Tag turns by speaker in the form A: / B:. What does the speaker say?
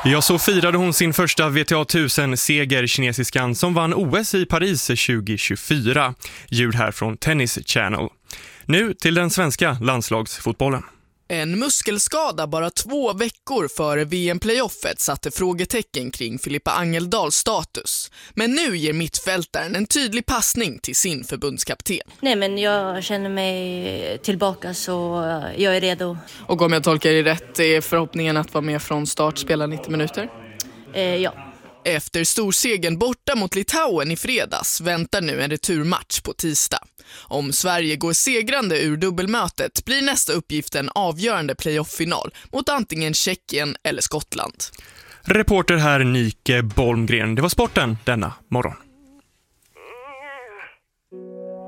A: Ja, så firade hon sin första WTA 1000-seger, kinesiskan som vann OS i Paris 2024. Ljud här från Tennis Channel. Nu till den svenska landslagsfotbollen.
B: En muskelskada bara 2 veckor före VM-playoffet satte frågetecken kring Filippa Angeldals status. Men nu ger mittfältaren en tydlig passning till sin förbundskapten.
C: Nej, men jag känner mig tillbaka, så jag är redo.
B: Och om jag tolkar det rätt är förhoppningen att vara med från start, spela 90 minuter?
C: Ja.
B: Efter storsegen borta mot Litauen i fredags väntar nu en returmatch på tisdag. Om Sverige går segrande ur dubbelmötet blir nästa uppgift en avgörande playoff-final mot antingen Tjeckien eller Skottland.
A: Reporter här Nike Bolmgren. Det var sporten denna morgon.